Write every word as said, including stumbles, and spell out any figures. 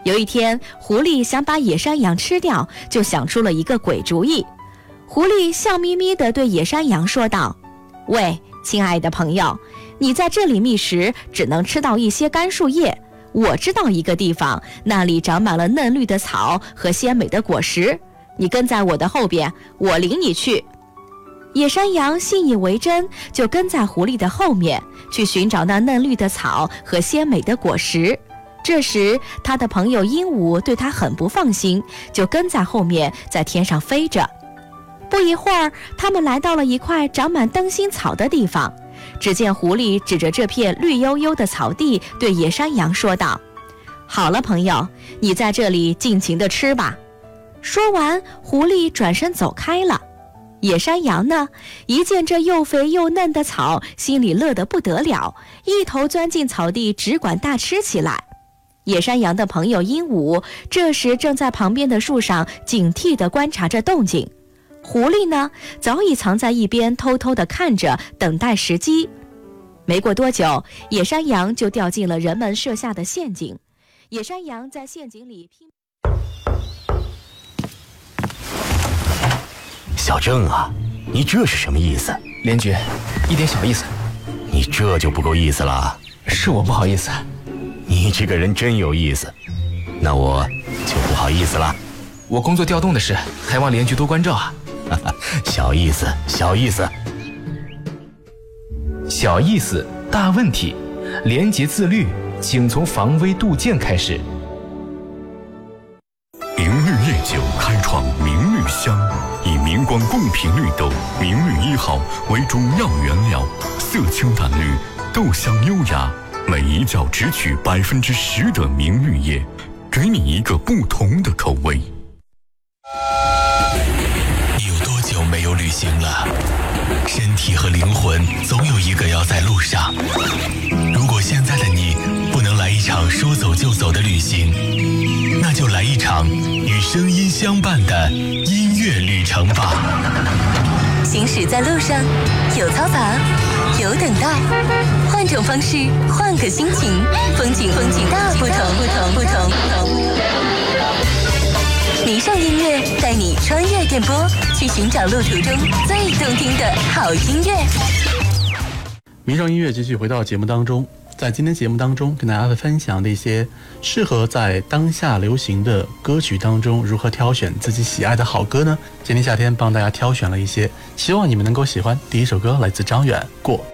有一天，狐狸想把野山羊吃掉，就想出了一个鬼主意。狐狸笑眯眯地对野山羊说道：喂，亲爱的朋友，你在这里觅食只能吃到一些干树叶，我知道一个地方，那里长满了嫩绿的草和鲜美的果实，你跟在我的后边，我领你去。野山羊信以为真，就跟在狐狸的后面去寻找那嫩绿的草和鲜美的果实。这时他的朋友鹦鹉对他很不放心，就跟在后面在天上飞着。不一会儿，他们来到了一块长满灯芯草的地方，只见狐狸指着这片绿油油的草地对野山羊说道：好了朋友，你在这里尽情地吃吧。说完，狐狸转身走开了。野山羊呢，一见这又肥又嫩的草，心里乐得不得了，一头钻进草地，只管大吃起来。野山羊的朋友鹦鹉这时正在旁边的树上警惕地观察着动静，狐狸呢，早已藏在一边偷偷地看着，等待时机。没过多久，野山羊就掉进了人们设下的陷阱。野山羊在陷阱里拼小郑啊，你这是什么意思？ 连局，一点小意思。 你这就不够意思了。 是我不好意思。 你这个人真有意思，那我就不好意思了。 我工作调动的事，还望连局多关照啊。 小意思，小意思。 小意思，大问题。廉洁自律，请从防微杜渐开始。 明绿夜酒开创明绿香，以明光贡品绿豆明绿一号为主要原料，色清淡绿，豆香优雅，每一窖只取百分之十的明绿叶，给你一个不同的口味。 你有多久没有旅行了？身体和灵魂总有一个要在路上。如果现在的你不能来一场说走就走的旅行，那就来一场与声音相伴的音乐旅程吧。 行驶在路上，有嘈杂，有等待，换种方式，换个心情，风景风景大不同不同不同不同。迷上音乐带你穿越电波，去寻找路途中最动听的好音乐。 迷上音乐继续回到节目当中，在今天节目当中跟大家分享的一些适合在当下流行的歌曲当中如何挑选自己喜爱的好歌呢？今天夏天帮大家挑选了一些，希望你们能够喜欢。第一首歌来自张远，过